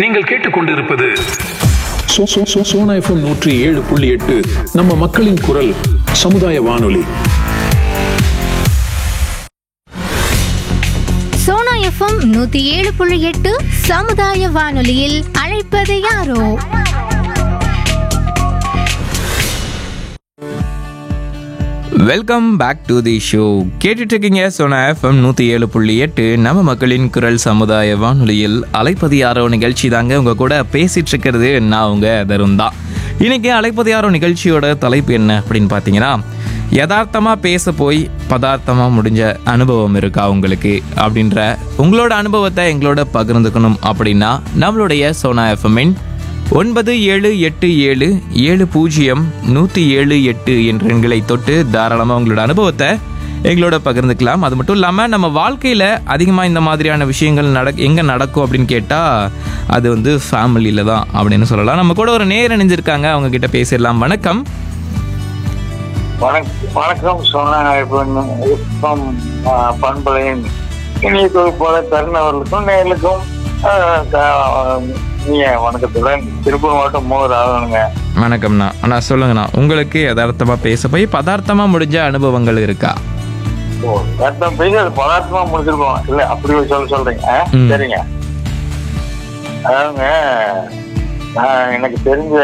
நீங்கள் கேட்டுக்கொண்டிருப்பது சோனா FM 107.8 நம்ம மக்களின் குரல் சமுதாய வானொலி. சோனா FM 107.8 சமுதாய வானொலியில் அழைப்பது யாரோ? Welcome back to the show. கேட்டுட்டு இருக்கீங்க சோனா FM 107.8 நம்ம மக்களின் குரல் சமுதாய வானொலியில் அழைப்பது யாரோ நிகழ்ச்சி தாங்க. உங்க கூட பேசிட்டு இருக்கிறது நான் உங்க தருண் தான். இன்னைக்கு அழைப்பது யாரோ நிகழ்ச்சியோட தலைப்பு என்ன அப்படின்னு பார்த்தீங்கன்னா, யதார்த்தமாக பேச போய் பதார்த்தமாக முடிஞ்ச அனுபவம் இருக்கா உங்களுக்கு அப்படின்ற உங்களோட அனுபவத்தை எங்களோட பகிர்ந்துக்கணும் அப்படின்னா நம்மளுடைய சோனா எஃப்எம்மின் 9777070178 என்ற எண்களை தொட்டு தாராளமாக உங்களோட அனுபவத்தை எங்களோட பகிர்ந்துக்கலாம். அது மட்டும் இல்லாமல் நம்ம வாழ்க்கையில் அதிகமாக இந்த மாதிரியான விஷயங்கள் எங்கே நடக்கும் அப்படின்னு கேட்டால் அது வந்து ஃபேமிலியில் தான் அப்படின்னு சொல்லலாம். நம்ம கூட ஒரு நேர் இணைஞ்சிருக்காங்க, அவங்க கிட்ட பேசிடலாம். வணக்கம். வணக்கம் சோனா பண்பலையின் இனிய தொகுப்போல தருணவர்களுக்கும் நேர்களுக்கும் வணக்கத்துடன் திருப்பூர் மாவட்டம் மூவர் ஆகணுங்க. வணக்கம்ண்ணா. அண்ணா சொல்லுங்கண்ணா, உங்களுக்கு யதார்த்தமா பேச போய் பதார்த்தமா முடிஞ்ச அனுபவங்கள் இருக்கா? யதார்த்தம் பேசி அது பதார்த்தமா முடிச்சிருக்கோம் இல்ல, அப்படி சொல்றீங்க. சரிங்க. அதாவதுங்க, நான் எனக்கு தெரிஞ்ச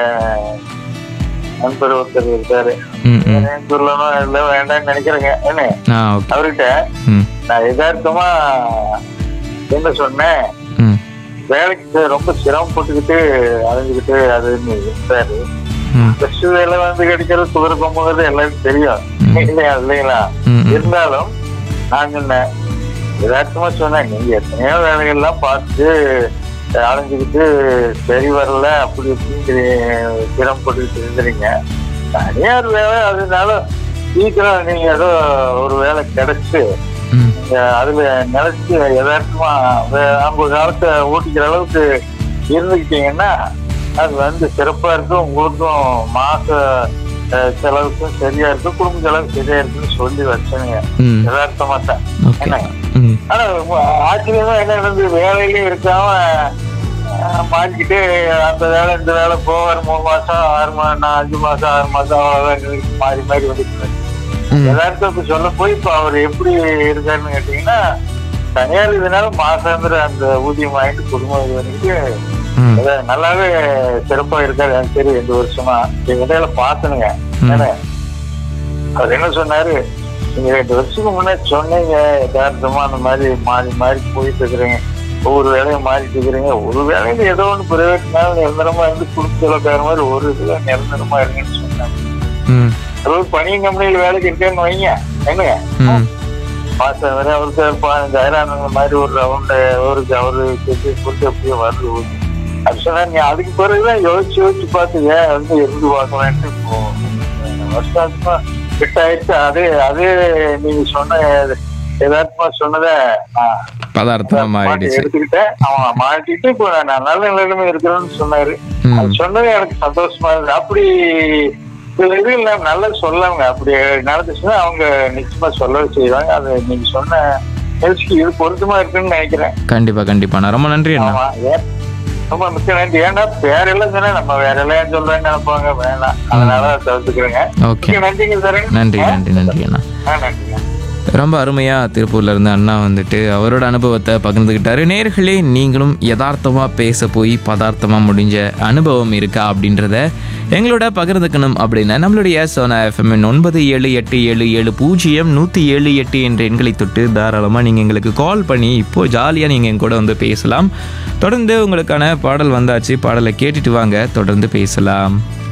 நண்பர் ஒருத்தர் இருக்காரு, சொல்லணும் இல்லை வேண்டாம்னு நினைக்கிறேங்க. என்ன அவர்கிட்ட நான் யதார்த்தமா என்ன சொன்னேன், வேலைக்கு ரொம்ப சிரமப்பட்டுக்கிட்டு அலைஞ்சுக்கிட்டு அதுன்னு இருந்தாரு. பெஸ்ட் வேலை வந்து கிடைக்கிறது குதிரை போது எல்லாருக்கும் தெரியும் இல்லையா இல்லைங்களா? இருந்தாலும் நான் சொன்னேன், யதார்த்தமா சொன்னேன், நீங்க எத்தனையோ வேலைகள்லாம் பார்த்து அலைஞ்சுக்கிட்டு சரி வரல அப்படி இப்படி சிரமப்பட்டுக்கிட்டு இருந்துறீங்க. தனியார் வேலை அதனால சீக்கிரம் நீங்க ஏதோ ஒரு வேலை கிடைச்சு அதுல நினைச்சு யதார்த்தமா 50 காலத்தை ஓட்டிக்கிற அளவுக்கு இருந்துக்கிட்டீங்கன்னா அது வந்து சிறப்பா இருக்கும். உங்களுக்கும் மாச செலவுக்கும் சரியா இருக்கும், குடும்ப செலவுக்கு சரியா இருக்குன்னு சொல்லி வச்சனுங்க யதார்த்தமா தான். என்ன ஆனா ஆச்சரியமா என்ன நடந்தது, வேலையிலயும் இருக்காம மாறிக்கிட்டு அந்த வேலை இந்த வேலை போவார் 3 மாசம் 6 மாசம் 5 மாசம் 6 மாசம் அவ்வளவுதான் மாறி மாறி வந்துட்டு யதார்த்தத்தை சொல்ல போய் இப்ப அவர் எப்படி இருக்காருன்னு கேட்டீங்கன்னா, தனியார் இதனால மாசாந்திர அந்த ஊதியம் வாங்கிட்டு குடும்பம் இது பண்ணிட்டு நல்லாவே சிறப்பா இருக்காரு. எனக்கு தெரியும் 2 வருஷமா இடையில பாத்தனுங்க. ஏன்னா அவர் என்ன சொன்னாரு, நீங்க 2 வருஷத்துக்கு முன்னாடி சொன்னீங்க யதார்த்தமா அந்த மாதிரி மாறி மாறி போயிட்டு இருக்கிறீங்க, ஒவ்வொரு வேலையும் மாறிட்டு இருக்கிறீங்க, ஒரு வேலையில ஏதோ ஒண்ணு பிரைவேட்னால நிரந்தரமா இருந்து குடும்ப செலவுக்கார மாதிரி ஒரு இதுல நிரந்தரமா இருங்கன்னு சொன்னாங்க. பணியும் கம்பெனியில வேலைக்கு இருக்கேன்னு வைங்க, என்னங்க மாசம் வரை அவருக்கு 15,000 அந்த மாதிரி ஒரு ரவுண்டு அவருக்கு அவரு கொடுத்து அப்படியே வருது. அது சொன்னா நீ அதுக்கு பிறகுதான் யோசிச்சு பார்த்து வந்து இருந்து பார்க்கலான்ட்டு இப்போ வருஷமா ஃபிட் ஆயிடுச்சு. அதே நீங்க சொன்ன யதார்த்தமா சொன்னதை எடுத்துக்கிட்டேன். அவன் மாட்டிட்டு இப்போ நான் நல்ல நிலைமை இருக்கிறேன்னு சொன்னாரு. அது சொன்னது எனக்கு சந்தோஷமா இருக்கு. அப்படி சில இது நல்லா சொல்லாங்க, அப்படி நடந்துச்சுன்னா அவங்க நிச்சயமா சொல்லவே செய்வாங்க. அது நீங்க சொன்ன நிகழ்ச்சிக்கு இது பொருத்தமா இருக்குன்னு நினைக்கிறேன். கண்டிப்பா கண்டிப்பா. ரொம்ப நன்றி. ரொம்ப மிக்க நன்றி. ஏன்னா வேற எல்லாம் சொன்னா நம்ம வேற எல்லாம் சொல்றேன்னு நினைப்பாங்க, வேணாம், அதனால தவிர்த்துக்கிறேங்க. நன்றிங்க சார். நன்றி நன்றி நன்றி அண்ணா. நன்றிங்க. ரொம்ப அருமையாக திருப்பூர்ல இருந்து அண்ணா வந்துட்டு அவரோட அனுபவத்தை பகிர்ந்துக்கிட்டாரு. நேர்களே, நீங்களும் யதார்த்தமாக பேச போய் பதார்த்தமாக முடிஞ்ச அனுபவம் இருக்கா அப்படின்றத எங்களோட பகிர்ந்துக்கணும் அப்படின்னா நம்மளுடைய சோனா FM 9787700178 என்ற எண்களை தொட்டு தாராளமாக நீங்கள் எங்களுக்கு கால் பண்ணி இப்போது ஜாலியாக நீங்கள் எங்க கூட வந்து பேசலாம். தொடர்ந்து உங்களுக்கான பாடல் வந்தாச்சு, பாடலை கேட்டுட்டு வாங்க, தொடர்ந்து பேசலாம்.